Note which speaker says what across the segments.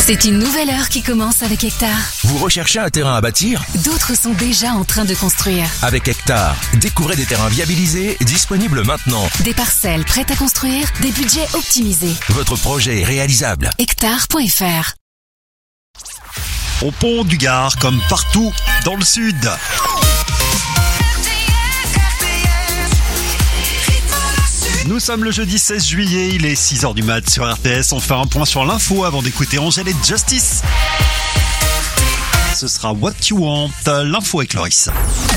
Speaker 1: C'est une nouvelle heure qui commence avec Hectare.
Speaker 2: Vous recherchez un terrain à bâtir ?
Speaker 1: D'autres sont déjà en train de construire.
Speaker 2: Avec Hectare, découvrez des terrains viabilisés, disponibles maintenant.
Speaker 1: Des parcelles prêtes à construire, des budgets optimisés.
Speaker 2: Votre projet est réalisable.
Speaker 1: Hectare.fr.
Speaker 3: Au pont du Gard, comme partout dans le sud. Nous sommes le jeudi 16 juillet, il est 6h du mat sur RTS. On fait un point sur l'info avant d'écouter Angèle et Justice. Ce sera What You Want, l'info avec Loris.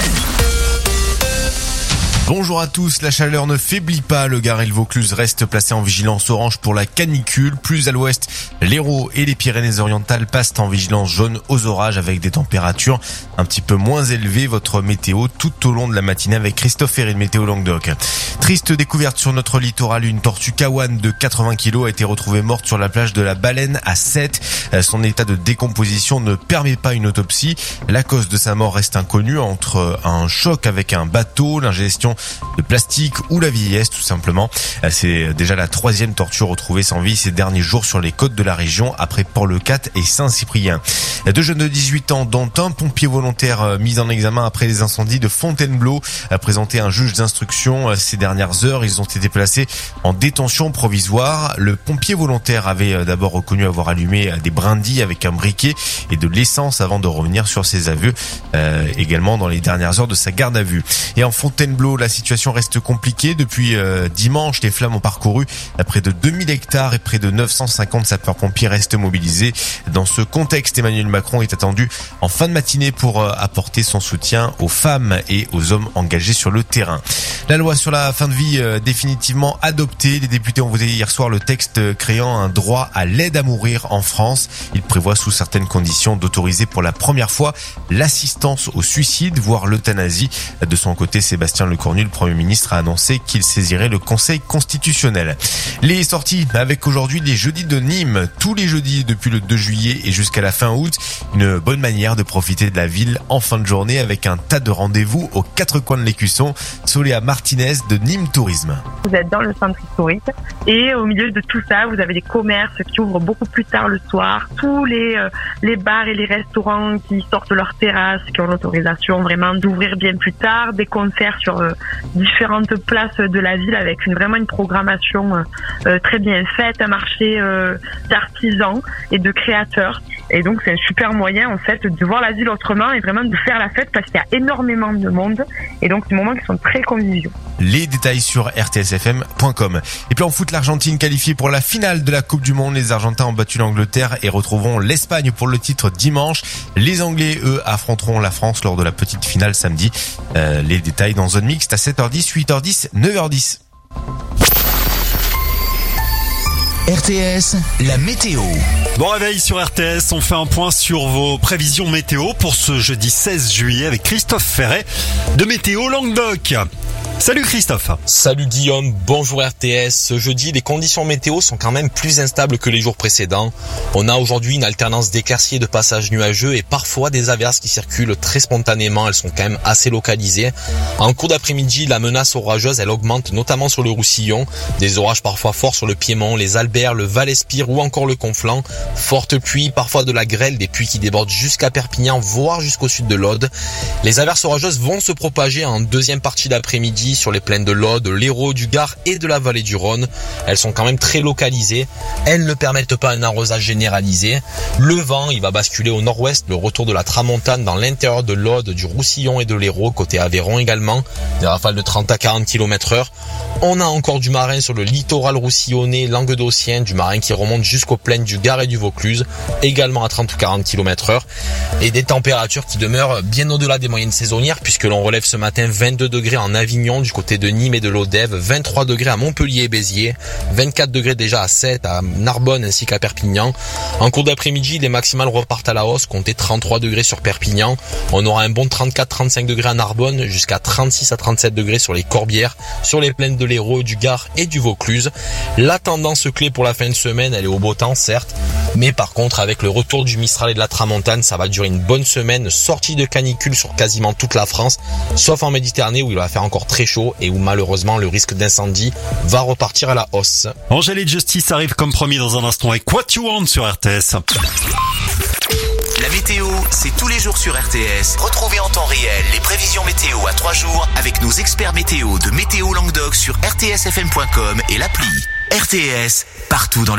Speaker 4: Bonjour à tous, la chaleur ne faiblit pas, le Gard et le Vaucluse restent placés en vigilance orange pour la canicule. Plus à l'ouest, l'Hérault et les Pyrénées-Orientales passent en vigilance jaune aux orages avec des températures un petit peu moins élevées. Votre météo tout au long de la matinée avec Christophe Ferry de Météo Languedoc. Triste découverte sur notre littoral, une tortue kawan de 80 kg a été retrouvée morte sur la plage de la Baleine à Sète. Son état de décomposition ne permet pas une autopsie. La cause de sa mort reste inconnue, entre un choc avec un bateau, l'ingestion de plastique ou la vieillesse tout simplement. C'est déjà la 3e tortue retrouvée sans vie ces derniers jours sur les côtes de la région après Port-le-Cat et Saint-Cyprien. 2 jeunes de 18 ans dont un pompier volontaire mis en examen après les incendies de Fontainebleau a présenté un juge d'instruction ces dernières heures. Ils ont été placés en détention provisoire. Le pompier volontaire avait d'abord reconnu avoir allumé des brindilles avec un briquet et de l'essence avant de revenir sur ses aveux également dans les dernières heures de sa garde à vue. Et en Fontainebleau, la situation reste compliquée. Depuis dimanche, les flammes ont parcouru près de 2000 hectares et près de 950 sapeurs-pompiers restent mobilisés. Dans ce contexte, Emmanuel Macron est attendu en fin de matinée pour apporter son soutien aux femmes et aux hommes engagés sur le terrain. La loi sur la fin de vie définitivement adoptée. Les députés ont voté hier soir le texte créant un droit à l'aide à mourir en France. Il prévoit sous certaines conditions d'autoriser pour la première fois l'assistance au suicide, voire l'euthanasie. De son côté, Sébastien Lecornu, le Premier ministre, a annoncé qu'il saisirait le Conseil constitutionnel. Les sorties avec aujourd'hui les jeudis de Nîmes, tous les jeudis depuis le 2 juillet et jusqu'à la fin août. Une bonne manière de profiter de la ville en fin de journée avec un tas de rendez-vous aux 4 coins de l'Écusson. Soléa Martinez de Nîmes Tourisme.
Speaker 5: Vous êtes dans le centre historique et au milieu de tout ça, vous avez des commerces qui ouvrent beaucoup plus tard le soir. Tous les bars et les restaurants qui sortent leurs terrasses, qui ont l'autorisation vraiment d'ouvrir bien plus tard. Des concerts sur différentes places de la ville avec vraiment une programmation très bien faite, un marché d'artisans et de créateurs. Et donc c'est un super moyen en fait de voir la ville autrement et vraiment de faire la fête parce qu'il y a énormément de monde et donc des moments qui sont très conviviaux.
Speaker 4: Les détails sur rtsfm.com. Et puis en foot, l'Argentine qualifiée pour la finale de la Coupe du Monde. Les Argentins ont battu l'Angleterre et retrouveront l'Espagne pour le titre dimanche. Les Anglais, eux, affronteront la France lors de la petite finale samedi. Les détails dans Zone Mixte à 7h10, 8h10, 9h10.
Speaker 2: RTS, la météo.
Speaker 3: Bon réveil sur RTS, on fait un point sur vos prévisions météo pour ce jeudi 16 juillet avec Christophe Ferret de Météo Languedoc. Salut Christophe.
Speaker 6: Salut Guillaume, bonjour RTS. Ce jeudi, les conditions météo sont quand même plus instables que les jours précédents. On a aujourd'hui une alternance d'éclaircies et de passages nuageux et parfois des averses qui circulent très spontanément. Elles sont quand même assez localisées. En cours d'après-midi, la menace orageuse, elle augmente notamment sur le Roussillon. Des orages parfois forts sur le Piémont, les Albert, le Val-Espire ou encore le Conflent. Fortes pluies, parfois de la grêle, des pluies qui débordent jusqu'à Perpignan, voire jusqu'au sud de l'Aude. Les averses orageuses vont se propager en deuxième partie d'après-midi sur les plaines de l'Aude, l'Hérault, du Gard et de la vallée du Rhône. Elles sont quand même très localisées. Elles ne permettent pas un arrosage généralisé. Le vent, il va basculer au nord-ouest, le retour de la tramontane dans l'intérieur de l'Aude, du Roussillon et de l'Hérault, côté Aveyron également. Des rafales de 30 à 40 km/h. On a encore du marin sur le littoral roussillonnais, languedocien, du marin qui remonte jusqu'aux plaines du Gard et du Vaucluse, également à 30 ou 40 km/h. Et des températures qui demeurent bien au-delà des moyennes saisonnières, puisque l'on relève ce matin 22 degrés en Avignon, du côté de Nîmes et de l'Odève, 23 degrés à Montpellier et Béziers, 24 degrés déjà à Sète, à Narbonne ainsi qu'à Perpignan. En cours d'après-midi, les maximales repartent à la hausse, comptez 33 degrés sur Perpignan. On aura un bon 34-35 degrés à Narbonne, jusqu'à 36 à 37 degrés sur les Corbières, sur les plaines de l'Hérault, du Gard et du Vaucluse. La tendance clé pour la fin de semaine, elle est au beau temps certes. Mais par contre, avec le retour du Mistral et de la Tramontane, ça va durer une bonne semaine, sortie de canicule sur quasiment toute la France, sauf en Méditerranée où il va faire encore très chaud et où malheureusement le risque d'incendie va repartir à la hausse.
Speaker 3: Angèle et Justice arrivent comme promis dans un instant avec What You Want sur RTS.
Speaker 2: La météo, c'est tous les jours sur RTS. Retrouvez en temps réel les prévisions météo à 3 jours avec nos experts météo de Météo Languedoc sur rtsfm.com et l'appli. RTS, partout dans le